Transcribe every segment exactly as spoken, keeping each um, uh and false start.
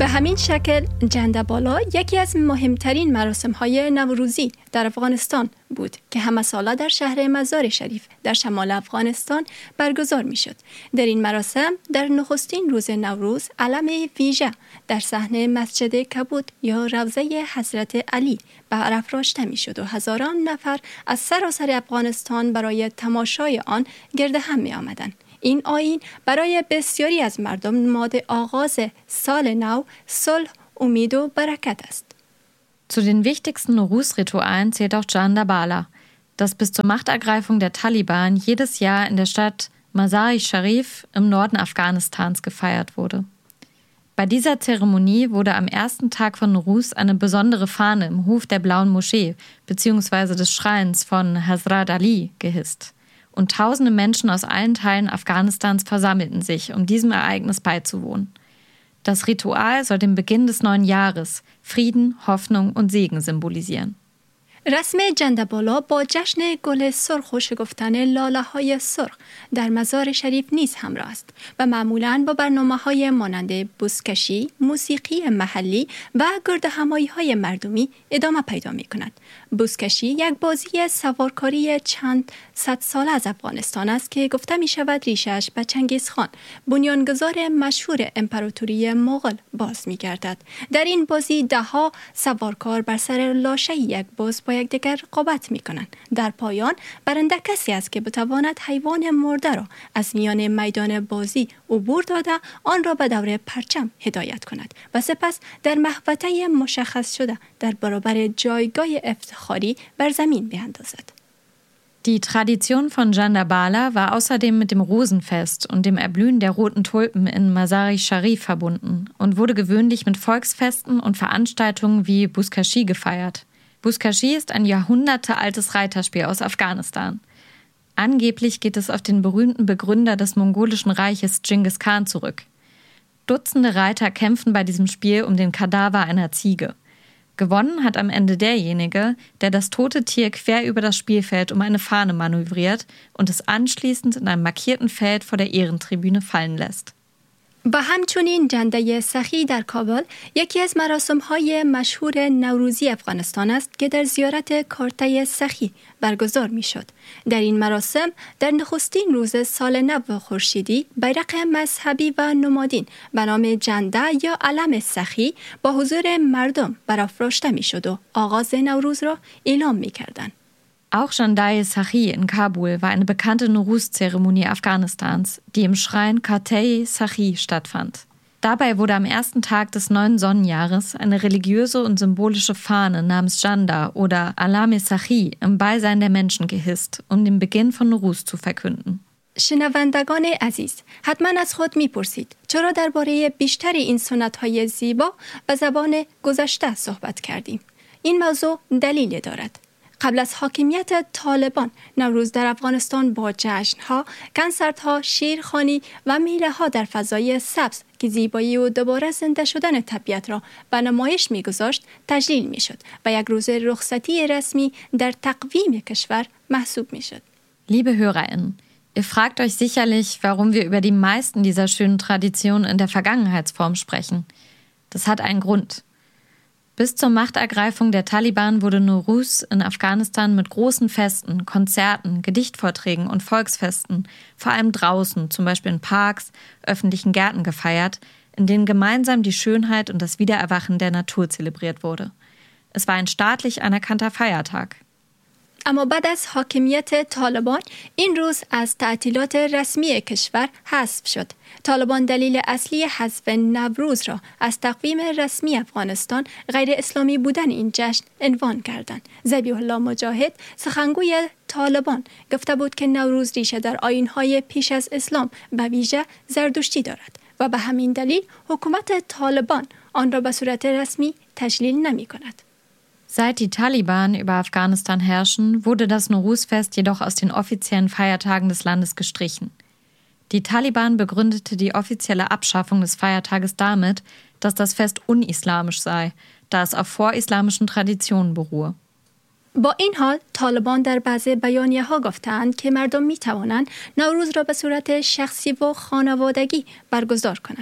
همین شکل جنده‌بالا یکی از مهمترین مراسم‌های نوروزی در افغانستان بود که همه ساله در شهر مزار شریف در شمال افغانستان برگزار می‌شد. در این مراسم در نخستین روز نوروز علم ویژه در صحن مسجد کبود یا روضه حضرت علی برافراشته می‌شد و هزاران نفر از سراسر افغانستان برای تماشای آن گرد هم می‌آمدند. این آیین برای بسیاری از مردم نماد آغاز سال نو، صلح، امید و برکت است. Zu den wichtigsten Nowruz-Ritualen zählt auch Jandabala, das bis zur Machtergreifung der Taliban jedes Jahr in der Stadt Mazar-i-Sharif im Norden Afghanistans gefeiert wurde. Bei dieser Zeremonie wurde am ersten Tag von Nowruz eine besondere Fahne im Hof der Blauen Moschee bzw. des Schreins von Hazrat Ali gehisst. Und tausende Menschen aus allen Teilen Afghanistans versammelten sich, um diesem Ereignis beizuwohnen. Das Ritual soll den Beginn des neuen Jahres, Frieden, Hoffnung und Segen symbolisieren. رسم جنده‌بالا با جشن گل سرخ و شکفتن لاله‌های سرخ در مزار شریف نیز همراه است و معمولاً با برنامه‌های مانند بزکشی، موسیقی محلی و گردهمایی‌های مردمی ادامه پیدا می‌کند. بزکشی یک بازی سوارکاری چند صد ساله از افغانستان است که گفته می‌شود ریشش به چنگیزخان، بنیانگذار مشهور امپراتوری مغول باز می‌گردد. در این بازی ده‌ها سوارکار بر سر لاشه یک باز با یکدیگر رقابت می‌کنند. در پایان برنده کسی است که بتواند حیوان مرده را از میان میدان بازی عبور داده آن را به دور پرچم هدایت کند و سپس در محوطه مشخص شده در برابر جایگاه افتخاری بر زمین بیاندازد. Die Tradition von Jandabala war außerdem mit dem Rosenfest und dem Erblühen der roten Tulpen in Mazar-i-Sharif verbunden und wurde gewöhnlich mit Volksfesten und Veranstaltungen wie Buzkashi gefeiert. Buzkashi ist ein jahrhundertealtes Reiterspiel aus Afghanistan. Angeblich geht es auf den berühmten Begründer des mongolischen Reiches Genghis Khan zurück. Dutzende Reiter kämpfen bei diesem Spiel um den Kadaver einer Ziege. Gewonnen hat am Ende derjenige, der das tote Tier quer über das Spielfeld um eine Fahne manövriert und es anschließend in einem markierten Feld vor der Ehrentribüne fallen lässt. و همچنین جنده سخی در کابل یکی از مراسم‌های مشهور نوروزی افغانستان است که در زیارت کارته سخی برگزار می‌شد. در این مراسم در نخستین روز سال نو خورشیدی بیرق مذهبی و نمادین به نام جنده یا علم سخی با حضور مردم برافراشته می‌شد و آغاز نوروز را اعلام می‌کردند. Auch Jandai-e-Sachi in Kabul war eine bekannte Nowruz-Zeremonie Afghanistans, die im Schrein Khatay-e-Sachi stattfand. Dabei wurde am ersten Tag des neuen Sonnenjahres eine religiöse und symbolische Fahne namens Janda oder Alam-e-Sachi im Beisein der Menschen gehisst, um den Beginn von Nowruz zu verkünden. شنوندگان عزیز، حتما از خود میپرسید چرا درباره بیشتر این سنت‌های زیبا به زبان گذشته صحبت کردیم؟ این موضوع دلیل دارد. قبل از حاکمیت طالبان، نوروز در افغانستان با جشن‌ها، کنسرت‌ها، شیرخوانی و میله‌ها در فضای سبز که زیبایی و دوباره زنده شدن طبیعت را به نمایش می‌گذاشت، تجلیل می‌شد و یک روز رخصتی رسمی در تقویم کشور محسوب می‌شد. Liebe HörerInnen, ihr fragt euch sicherlich, warum wir über die meisten dieser schönen Traditionen in der Vergangenheitsform sprechen. Das hat einen Grund. Bis zur Machtergreifung der Taliban wurde Nowruz in Afghanistan mit großen Festen, Konzerten, Gedichtvorträgen und Volksfesten, vor allem draußen, zum Beispiel in Parks, öffentlichen Gärten gefeiert, in denen gemeinsam die Schönheit und das Wiedererwachen der Natur zelebriert wurde. Es war ein staatlich anerkannter Feiertag. اما بعد از حاکمیت طالبان این روز از تعطیلات رسمی کشور حذف شد. طالبان دلیل اصلی حذف نوروز را از تقویم رسمی افغانستان غیر اسلامی بودن این جشن عنوان کردند. ذبیح الله مجاهد سخنگوی طالبان گفته بود که نوروز ریشه در آیین‌های پیش از اسلام به ویژه زردشتی دارد و به همین دلیل حکومت طالبان آن را به صورت رسمی تجلیل نمی‌کند. Seit die Taliban über Afghanistan herrschen, wurde das Nowruz-Fest jedoch aus den offiziellen Feiertagen des Landes gestrichen. Die Taliban begründete die offizielle Abschaffung des Feiertages damit, dass das Fest unislamisch sei, da es auf vorislamischen Traditionen beruhe. با این حال طالبان در بعضی بیانیه‌ها گفتند که مردم می‌توانند نوروز را به صورت شخصی و خانوادگی برگزار کنند.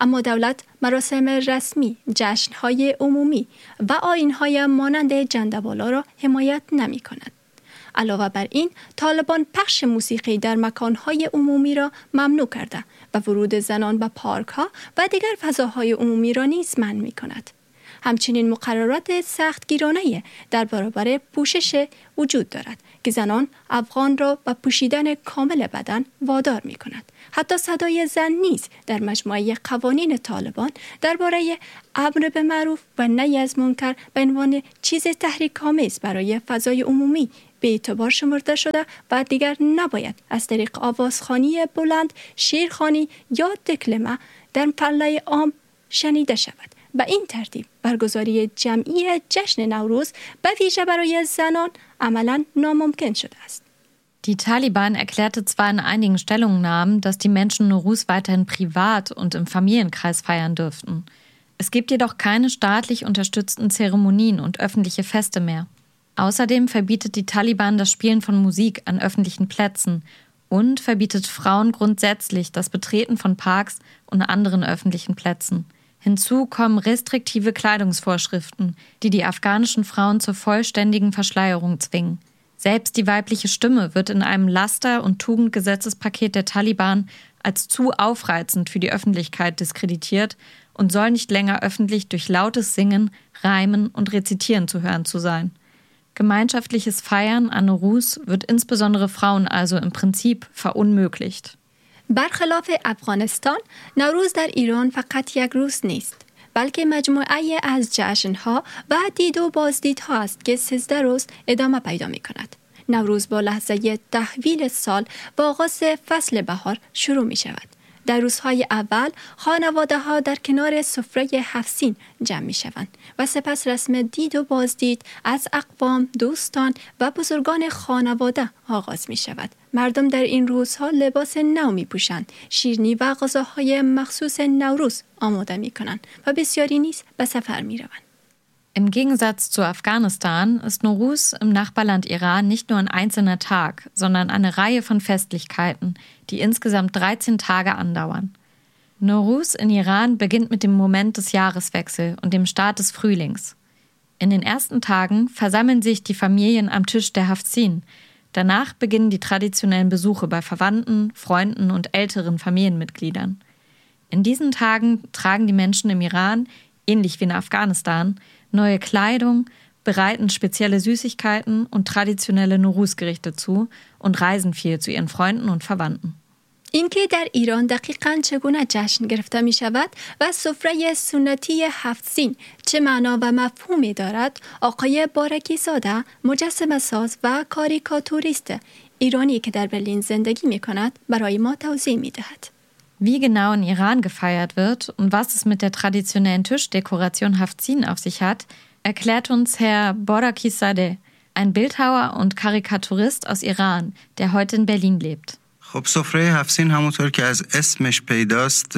اما دولت مراسم رسمی، جشن‌های عمومی و آیین‌های مانند جنده‌بالا را حمایت نمی‌کند. علاوه بر این، طالبان پخش موسیقی در مکان‌های عمومی را ممنوع کرده و ورود زنان به پارک‌ها و دیگر فضاهای عمومی را نیز منع می‌کند. همچنین مقررات سختگیرانه در برابر پوشش وجود دارد که زنان افغان را به پوشیدن کامل بدن وادار می کند. حتی صدای زن نیز در مجموعه قوانین طالبان درباره امر به معروف و نهی از منکر به عنوان چیز تحریک‌آمیز برای فضای عمومی به اعتبار شمرده شده و دیگر نباید از طریق آوازخوانی بلند، شعرخوانی یا دکلمه در پله عام شنیده شود. به این ترتیب برگزاری جمعی جشن نوروز به ویژه برای زنان عملاً ناممکن شده است. Die Taliban erklärte zwar in einigen Stellungnahmen, dass die Menschen Nowruz weiterhin privat und im Familienkreis feiern dürften. Es gibt jedoch keine staatlich unterstützten Zeremonien und öffentliche Feste mehr. Außerdem verbietet die Taliban das Spielen von Musik an öffentlichen Plätzen und verbietet Frauen grundsätzlich das Betreten von Parks und anderen öffentlichen Plätzen. Hinzu kommen restriktive Kleidungsvorschriften, die die afghanischen Frauen zur vollständigen Verschleierung zwingen. Selbst die weibliche Stimme wird in einem Laster- und Tugendgesetzespaket der Taliban als zu aufreizend für die Öffentlichkeit diskreditiert und soll nicht länger öffentlich durch lautes Singen, Reimen und Rezitieren zu hören zu sein. Gemeinschaftliches Feiern an Nowruz wird insbesondere Frauen also im Prinzip verunmöglicht. برخلاف افغانستان، نوروز در ایران فقط یک روز نیست، بلکه مجموعه از جشن‌ها و دید و بازدیدها است که سیزده روز ادامه پیدا می‌کند. نوروز با لحظه تحویل سال و آغاز فصل بهار شروع می‌شود. در روزهای اول خانواده‌ها در کنار سفره هفت جمع می‌شوند و سپس رسم دید و بازدید از اقوام، دوستان و بزرگان خانواده آغاز می‌شود. مردم در این روزها لباس نو می‌پوشند، شیرینی و غذاهای مخصوص نوروز آماده می‌کنند و بسیاری نیز به سفر می‌روند. Im Gegensatz zu Afghanistan ist Nowruz im Nachbarland Iran nicht nur ein einzelner Tag, sondern eine Reihe von Festlichkeiten, die insgesamt dreizehn Tage andauern. Nowruz in Iran beginnt mit dem Moment des Jahreswechsels und dem Start des Frühlings. In den ersten Tagen versammeln sich die Familien am Tisch der Hafzin. Danach beginnen die traditionellen Besuche bei Verwandten, Freunden und älteren Familienmitgliedern. In diesen Tagen tragen die Menschen im Iran, ähnlich wie in Afghanistan, neue Kleidung, bereiten spezielle Süßigkeiten und traditionelle Nowruz-Gerichte zu und reisen viel zu ihren Freunden und Verwandten. اینکه در ایران دقیقاً چگونه جشن گرفته می شود و سفره سنتی هفت سین چه معنا و مفهومی دارد، آقای بارکی زاده، مجسمه ساز و کاریکاتوریست ایرانی که در برلین زندگی می کند، برای ما توضیح می دهد. Wie genau in Iran gefeiert wird und was es mit der traditionellen Tischdekoration Hafzin auf sich hat, erklärt uns Herr Borakizadeh, ein Bildhauer und Karikaturist aus Iran, der heute in Berlin lebt. خب سفره هفسین همونطور که از اسمش پیداست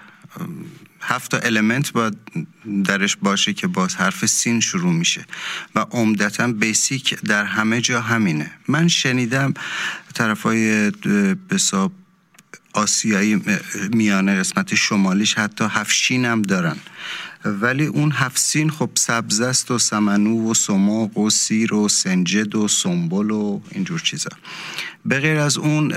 هفت تا المنت باید درش باشه که باز حرف سین شروع میشه و عمدتاً بیسیک در همه جا همینه. من شنیدم طرفای بساب آسیایی میانه قسمت شمالیش حتی هفشین هم دارن، ولی اون هفسین خب سبزه است و سمنو و سماق و سیر و سنجد و سنبل و اینجور چیزا. به غیر از اون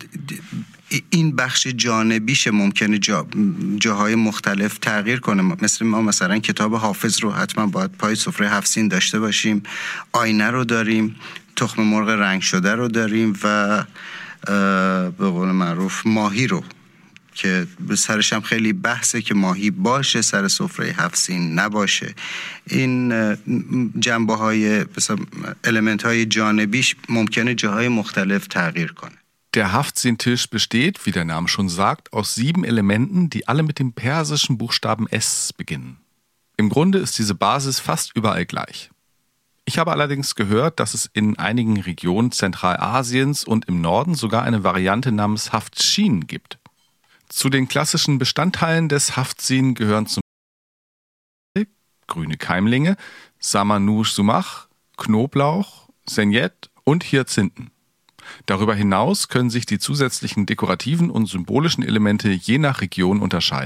این بخش جانبیش ممکنه جا جاهای مختلف تغییر کنه. مثل ما مثلا کتاب حافظ رو حتما باید پای سفره هفسین داشته باشیم، آینه رو داریم، تخم مرغ رنگ شده رو داریم و به قول معروف ماهی رو که به سرش هم خیلی بحثه که ماهی باشه سر سفره هفسین نباشه. این جنبه های المنت های جانبیش ممکنه جاهای مختلف تغییر کنه. Der Hafzin-Tisch besteht, wie der Name schon sagt, aus sieben Elementen, die alle mit dem persischen Buchstaben S beginnen. Im Grunde ist diese Basis fast überall gleich. Ich habe allerdings gehört, dass es in einigen Regionen Zentralasiens und im Norden sogar eine Variante namens Haftshin gibt. Zu den klassischen Bestandteilen des Haftzin gehören zum Beispiel grüne Keimlinge, Samanouche Sumach, Knoblauch, Senjet und Hyazinthen. Darüber hinaus können sich die zusätzlichen dekorativen und symbolischen Elemente je nach Region unterscheiden.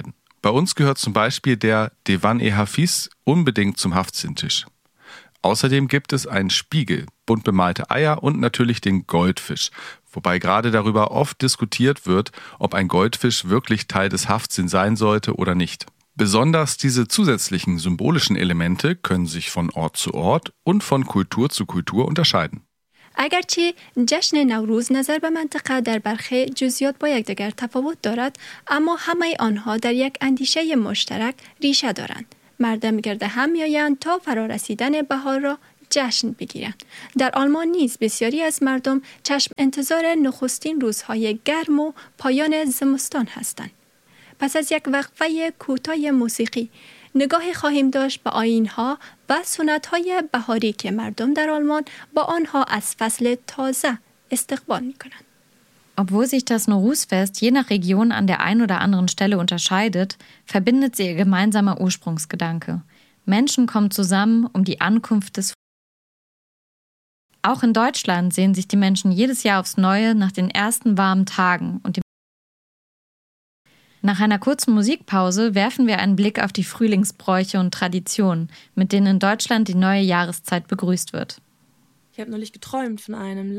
Bei uns gehört zum Beispiel der Dewan-e-Hafiz unbedingt zum Haftsintisch. Außerdem gibt es einen Spiegel, bunt bemalte Eier und natürlich den Goldfisch, wobei gerade darüber oft diskutiert wird, ob ein Goldfisch wirklich Teil des Haftsinn sein sollte oder nicht. Besonders diese zusätzlichen symbolischen Elemente können sich von Ort zu Ort und von Kultur zu Kultur unterscheiden. اگرچه جشن نوروز نظر به منطقه در برخی جزئیات با یکدیگر تفاوت دارد، اما همه آنها در یک اندیشه مشترک ریشه دارند. مردم گرد هم میآیند تا فرارسیدن بهار را جشن بگیرند. در آلمان نیز بسیاری از مردم چشم انتظار نخستین روزهای گرم و پایان زمستان هستند. پس از یک وقفه کوتاه موسیقی نگاهی خواهیم داشت به آیین‌ها و سنت‌های بهاری که مردم در آلمان با آنها از فصل تازه استقبال می‌کنند. Obwohl sich das Nowruz-Fest je nach Region an der einen oder anderen Stelle unterscheidet, verbindet sie ihr gemeinsamer Ursprungsgedanke. Menschen kommen zusammen, um die Ankunft des Auch in Deutschland sehen sich die Menschen jedes Jahr aufs Neue nach den ersten warmen Tagen und dem Nach einer kurzen Musikpause werfen wir einen Blick auf die Frühlingsbräuche und Traditionen, mit denen in Deutschland die neue Jahreszeit begrüßt wird. Ich habe neulich geträumt von einem